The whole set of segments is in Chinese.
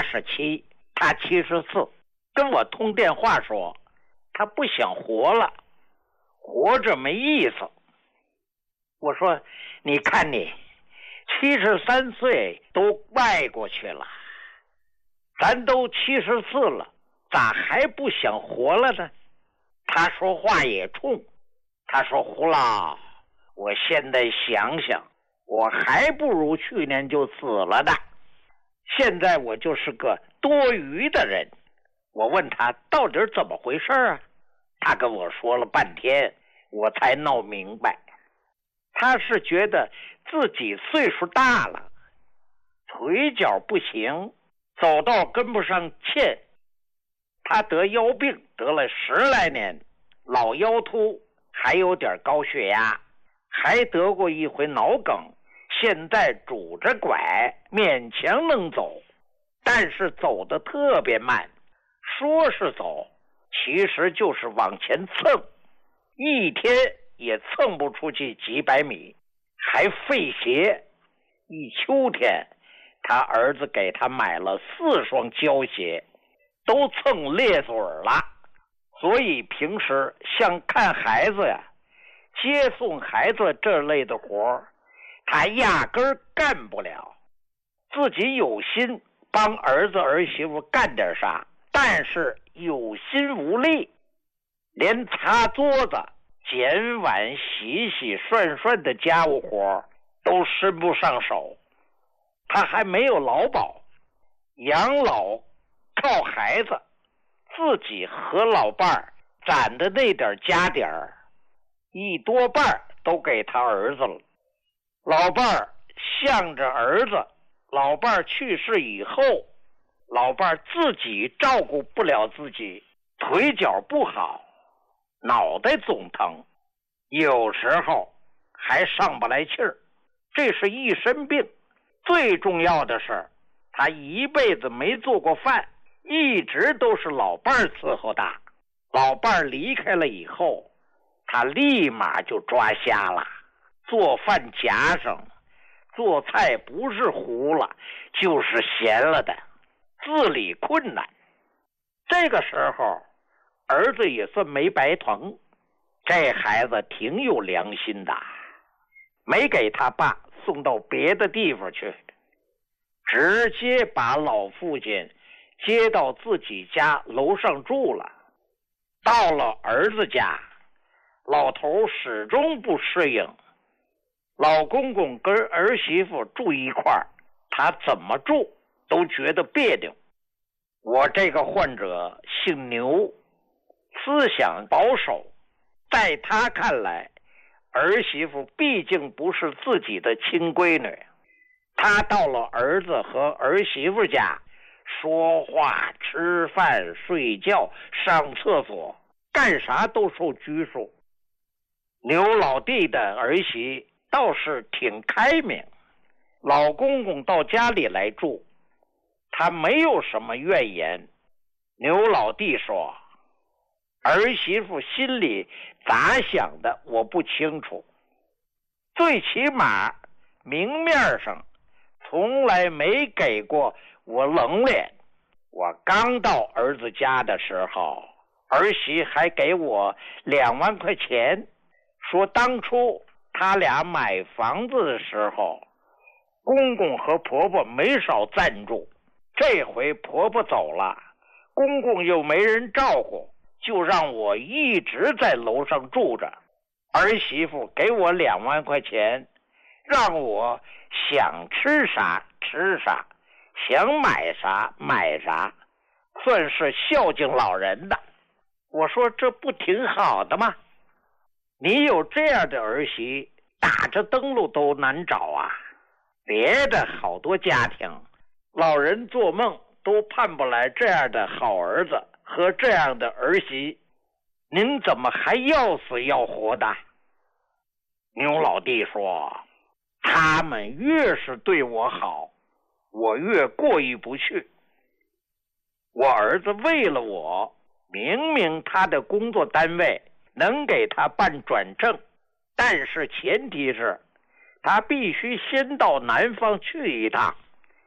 87，他74，跟我通电话说他不想活了，活着没意思。我说你看你73岁都外过去了，咱都74了，咋还不想活了呢？他说话也冲，他说胡老，我现在想想，我还不如去年就死了的，现在我就是个多余的人。我问他到底怎么回事啊？他跟我说了半天，我才闹明白。他是觉得自己岁数大了，腿脚不行，走道跟不上欠。他得腰病得了10来年，老腰突，还有点高血压，还得过一回脑梗，现在拄着拐勉强能走，但是走得特别慢，说是走，其实就是往前蹭，一天也蹭不出去几百米，还费鞋。一秋天他儿子给他买了4双胶鞋，都蹭裂嘴了，所以平时像看孩子呀、接送孩子这类的活他压根儿干不了。自己有心帮儿子儿媳妇干点啥，但是有心无力，连擦桌子、捡碗、洗洗涮涮的家务活都伸不上手。他还没有劳保，养老靠孩子，自己和老伴儿攒的那点家底儿，一多半都给他儿子了。老伴儿向着儿子，老伴儿去世以后，老伴儿自己照顾不了自己，腿脚不好，脑袋总疼，有时候还上不来气儿，这是一身病。最重要的是他一辈子没做过饭，一直都是老伴儿伺候的。老伴儿离开了以后，他立马就抓瞎了，做饭夹上，做菜不是糊了就是咸了的，自理困难。这个时候儿子也算没白疼，这孩子挺有良心的，没给他爸送到别的地方去，直接把老父亲接到自己家楼上住了。到了儿子家，老头始终不适应，老公公跟儿媳妇住一块儿，他怎么住都觉得别扭。我这个患者姓牛，思想保守，在他看来，儿媳妇毕竟不是自己的亲闺女，他到了儿子和儿媳妇家，说话、吃饭、睡觉、上厕所，干啥都受拘束。牛老弟的儿媳倒是挺开明，老公公到家里来住，他没有什么怨言。牛老弟说，儿媳妇心里咋想的我不清楚，最起码明面上从来没给过我冷脸。我刚到儿子家的时候，儿媳还给我2万块钱，说当初他俩买房子的时候，公公和婆婆没少赞助，这回婆婆走了，公公又没人照顾，就让我一直在楼上住着。儿媳妇给我2万块钱，让我想吃啥吃啥，想买啥买啥，算是孝敬老人的。我说这不挺好的吗？你有这样的儿媳，打着灯笼都难找啊。别的好多家庭，老人做梦都盼不来这样的好儿子和这样的儿媳，您怎么还要死要活的？牛老弟说，他们越是对我好，我越过意不去。我儿子为了我，明明他的工作单位能给他办转正，但是前提是他必须先到南方去一趟，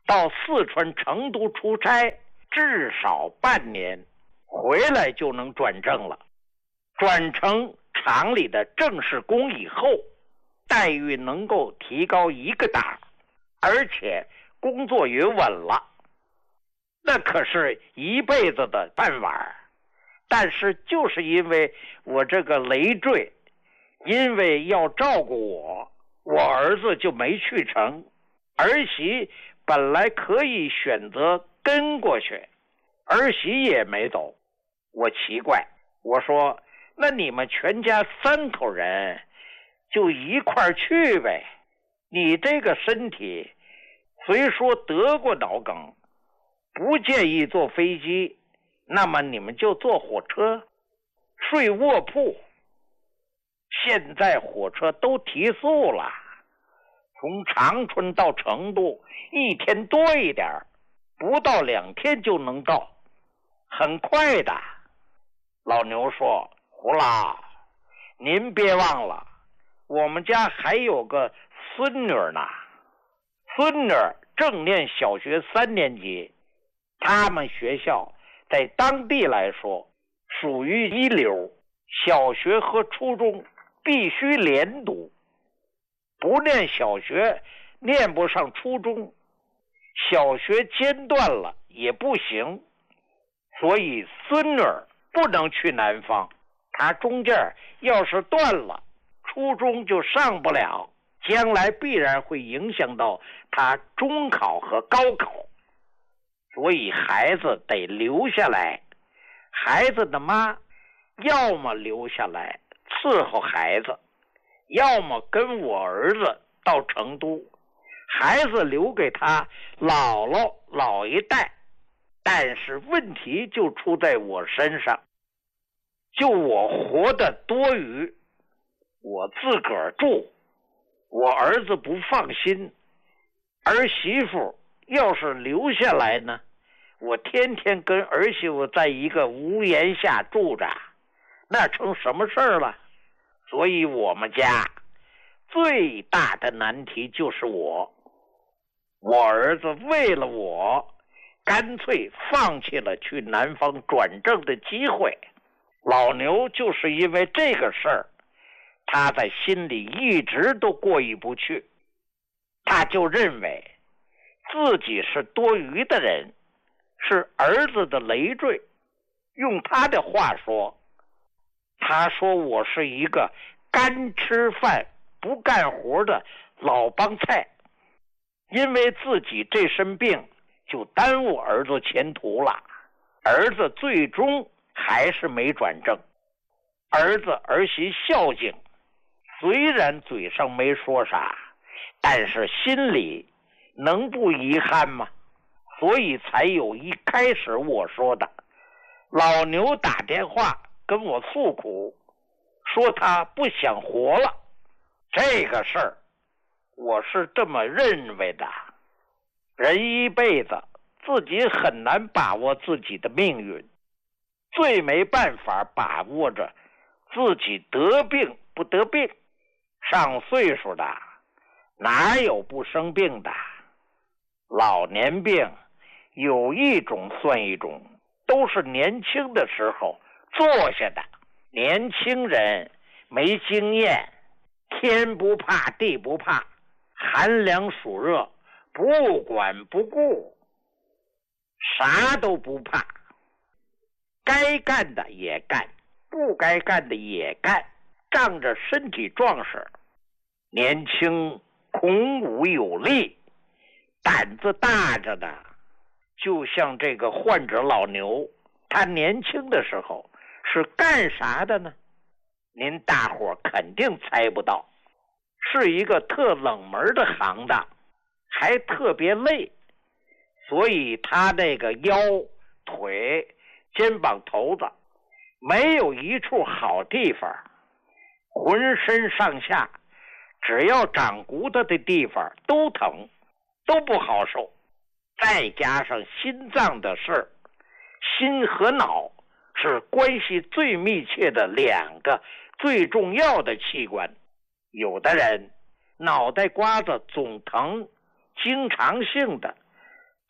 到四川成都出差，至少半年，回来就能转正了。转成厂里的正式工以后，待遇能够提高1个档，而且工作也稳了，那可是一辈子的饭碗。但是就是因为我这个累赘，因为要照顾我儿子就没去成，儿媳本来可以选择跟过去，儿媳也没走。我奇怪，我说那你们全家3口人就一块去呗，你这个身体虽说得过脑梗，不建议坐飞机，那么你们就坐火车，睡卧铺。现在火车都提速了，从长春到成都1天多一点，不到2天就能到，很快的。老牛说，胡老，您别忘了，我们家还有个孙女呢，孙女正念小学3年级，他们学校在当地来说属于一流，小学和初中必须连读，不念小学念不上初中，小学间断了也不行，所以孙女不能去南方，她中间要是断了，初中就上不了，将来必然会影响到她中考和高考，所以孩子得留下来。孩子的妈要么留下来伺候孩子，要么跟我儿子到成都，孩子留给他姥姥老一代。但是问题就出在我身上，就我活得多余，我自个儿住，我儿子不放心，儿媳妇要是留下来呢，我天天跟儿媳妇在一个屋檐下住着，那成什么事儿了？所以我们家最大的难题就是我儿子为了我干脆放弃了去南方转正的机会。老牛就是因为这个事儿，他在心里一直都过意不去，他就认为自己是多余的人，是儿子的累赘。用他的话说，他说我是一个干吃饭不干活的老帮菜，因为自己这身病就耽误儿子前途了，儿子最终还是没转正。儿子儿媳孝敬，虽然嘴上没说啥，但是心里能不遗憾吗？所以才有一开始我说的，老牛打电话跟我诉苦，说他不想活了。这个事儿我是这么认为的，人一辈子自己很难把握自己的命运，最没办法把握着自己得病不得病。上岁数的哪有不生病的？老年病有一种算一种，都是年轻的时候做下的。年轻人没经验，天不怕地不怕，寒凉暑热不管不顾，啥都不怕，该干的也干，不该干的也干，仗着身体壮实，年轻孔武有力，胆子大着的。就像这个患者老牛，他年轻的时候是干啥的呢？您大伙肯定猜不到，是一个特冷门的行当，还特别累，所以他那个腰腿肩膀头子没有一处好地方，浑身上下只要长骨头的地方都疼，都不好受。再加上心脏的事儿，心和脑是关系最密切的2个最重要的器官。有的人脑袋瓜子总疼，经常性的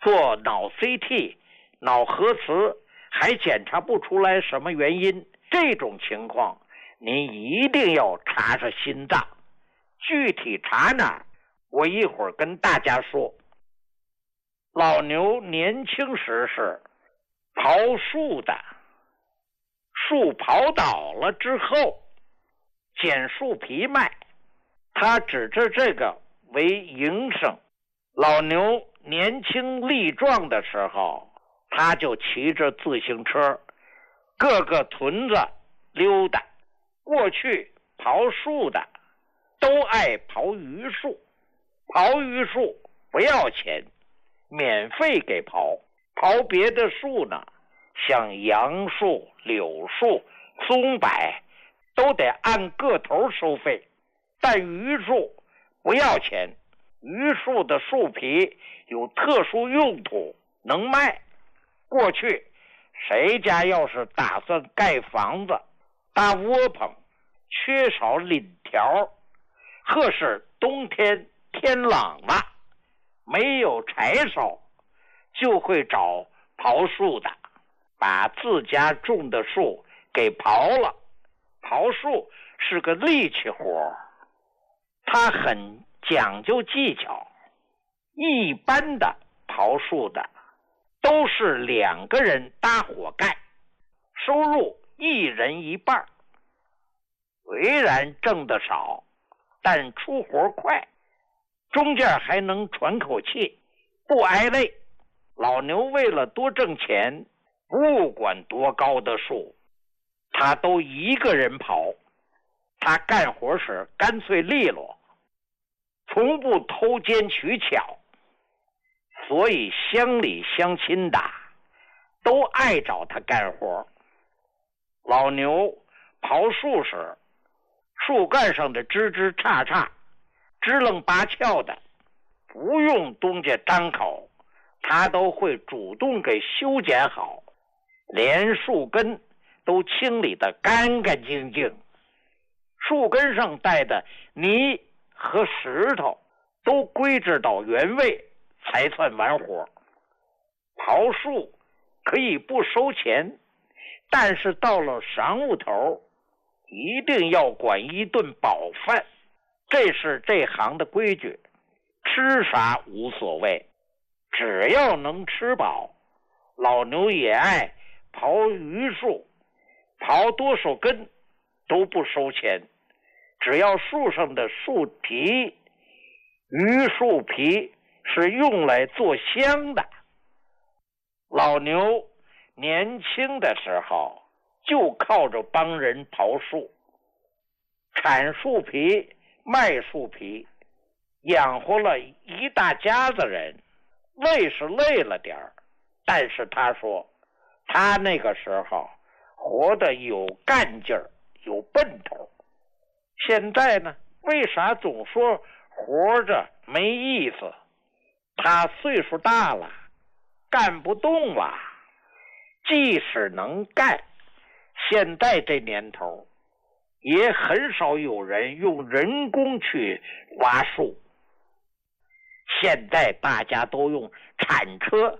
做脑 CT、脑核磁还检查不出来什么原因，这种情况您一定要查查心脏。具体查哪儿，我一会儿跟大家说。老牛年轻时是刨树的，树刨倒了之后捡树皮卖，他指着这个为营生。老牛年轻力壮的时候，他就骑着自行车各个屯子溜达。过去刨树的都爱刨榆树，刨榆树不要钱，免费给刨。刨别的树呢，像杨树、柳树、松柏都得按个头收费，但榆树不要钱。榆树的树皮有特殊用途，能卖。过去谁家要是打算盖房子搭窝棚，缺少檩条，或是冬天天冷了没有柴烧，就会找刨树的，把自家种的树给刨了。刨树是个力气活，它很讲究技巧。一般的刨树的都是2个人搭伙干，收入1人1半。虽然挣得少，但出活快，中间还能喘口气，不挨累。老牛为了多挣钱，不管多高的树，他都一个人刨。他干活时干脆利落，从不偷奸取巧，所以乡里乡亲的都爱找他干活。老牛刨树时，树干上的枝枝杈杈支棱八翘的，不用东家张口，他都会主动给修剪好，连树根都清理得干干净净。树根上带的泥和石头都归置到原位，才算完活。刨树可以不收钱，但是到了晌午头一定要管一顿饱饭，这是这行的规矩。吃啥无所谓，只要能吃饱。老牛也爱刨榆树，刨多少根都不收钱，只要树上的树皮，榆树皮是用来做香的。老牛年轻的时候就靠着帮人刨树，产树皮卖树皮，养活了一大家子人。累是累了点儿，但是他说他那个时候活得有干劲儿，有奔头。现在呢，为啥总说活着没意思？他岁数大了，干不动啊。即使能干，现在这年头也很少有人用人工去挖树。现在大家都用铲车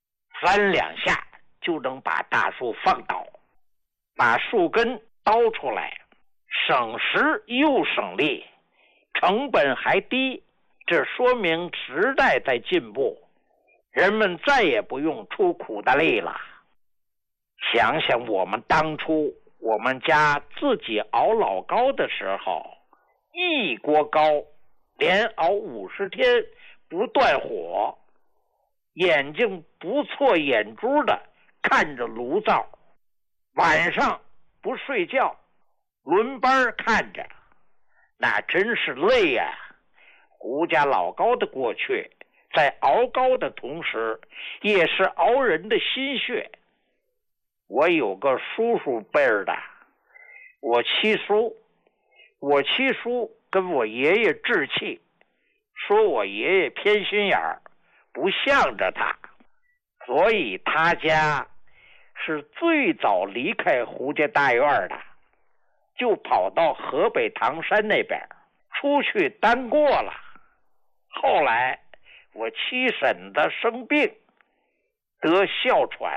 ，3-2下就能把大树放倒，把树根叨出来，省时又省力，成本还低。这说明时代在进步，人们再也不用出苦大力了。想想我们当初我们家自己熬老高的时候，一锅高连熬50天不断火，眼睛不错眼珠的看着炉灶，晚上不睡觉，轮班看着，那真是累呀。胡家老高的过去，在熬高的同时，也是熬人的心血。我有个叔叔辈儿的，我七叔跟我爷爷置气，说我爷爷偏心眼儿，不向着他，所以他家是最早离开胡家大院的，就跑到河北唐山那边出去单过了。后来我七婶子生病， 得哮喘。